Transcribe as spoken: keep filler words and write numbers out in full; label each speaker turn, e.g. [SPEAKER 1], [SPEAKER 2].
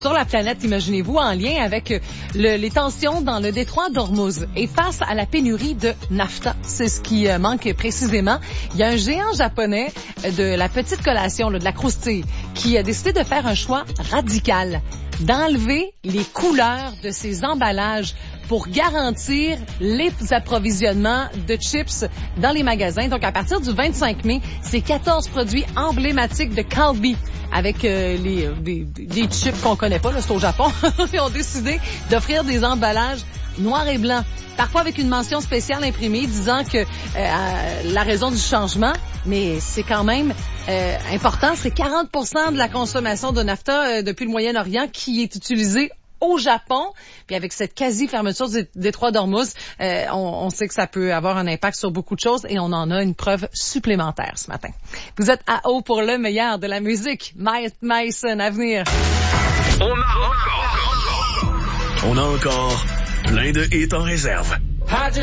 [SPEAKER 1] Sur la planète, imaginez-vous, en lien avec le, les tensions dans le détroit d'Ormuz. Et face à la pénurie de nafta, c'est ce qui euh, manque précisément, il y a un géant japonais de la petite collation, là, de la croustille, qui a décidé de faire un choix radical, d'enlever les couleurs de ses emballages pour garantir les approvisionnements de chips dans les magasins. Donc, à partir du vingt-cinq mai, c'est quatorze produits emblématiques de Calbee avec euh, les, euh, des, des chips qu'on connaît pas, là, c'est au Japon. Ils ont décidé d'offrir des emballages noirs et blancs, parfois avec une mention spéciale imprimée disant que euh, la raison du changement, mais c'est quand même euh, important, c'est quarante pour cent de la consommation de nafta euh, depuis le Moyen-Orient qui est utilisée au Japon. Puis avec cette quasi-fermeture du détroit d'Ormuz, euh, on, on sait que ça peut avoir un impact sur beaucoup de choses et on en a une preuve supplémentaire ce matin. Vous êtes à haut pour le meilleur de la musique. Mike Mason à venir.
[SPEAKER 2] On a encore, on a encore plein de hits en réserve.